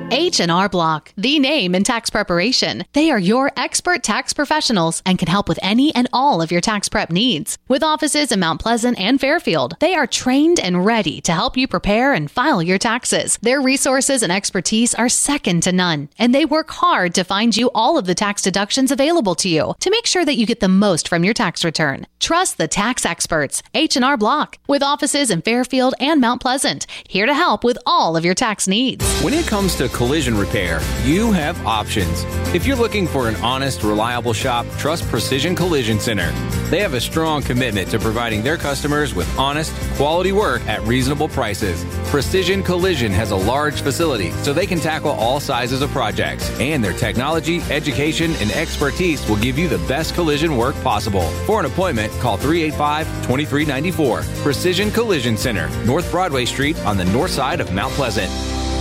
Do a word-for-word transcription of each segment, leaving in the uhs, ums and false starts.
H and R Block, the name in tax preparation. They are your expert tax professionals and can help with any and all of your tax prep needs. With offices in Mount Pleasant and Fairfield, they are trained and ready to help you prepare and file your taxes. Their resources and expertise are second to none, and they work hard to find you all of the tax deductions available to you to make sure that you get the most from your tax return. Trust the tax experts, H and R Block, with offices in Fairfield and Mount Pleasant, here to help with all of your tax needs. When it comes to collision repair, you have options. If you're looking for an honest, reliable shop, trust Precision Collision Center. They have a strong commitment to providing their customers with honest, quality work at reasonable prices. Precision Collision has a large facility, so they can tackle all sizes of projects, and their technology, education, and expertise will give you the best collision work possible. For an appointment, call three eight five, two three nine four. Precision Collision Center, North Broadway Street on the north side of Mount Pleasant.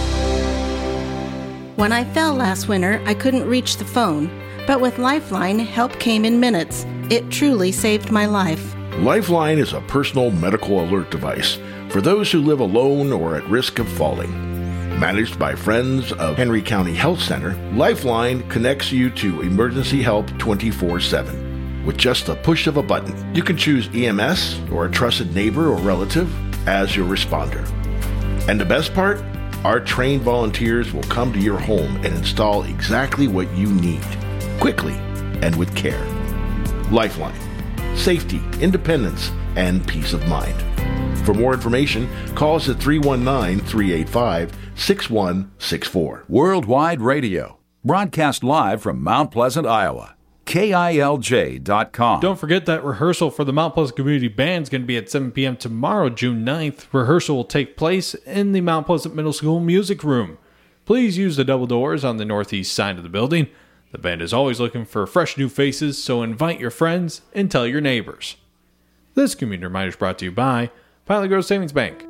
When I fell last winter, I couldn't reach the phone, but with Lifeline, help came in minutes. It truly saved my life. Lifeline is a personal medical alert device for those who live alone or at risk of falling. Managed by Friends of Henry County Health Center, Lifeline connects you to emergency help twenty-four seven. With just the push of a button, you can choose E M S or a trusted neighbor or relative as your responder. And the best part? Our trained volunteers will come to your home and install exactly what you need, quickly and with care. Lifeline. Safety, independence, and peace of mind. For more information, call us at three one nine, three eight five, six one six four. Worldwide Radio. Broadcast live from Mount Pleasant, Iowa. K I L J dot com. Don't forget that rehearsal for the Mount Pleasant Community Band is going to be at seven p.m. tomorrow, June ninth. Rehearsal will take place in the Mount Pleasant Middle School Music Room. Please use the double doors on the northeast side of the building. The band is always looking for fresh new faces, so invite your friends and tell your neighbors. This community reminder is brought to you by Pilot Grove Savings Bank.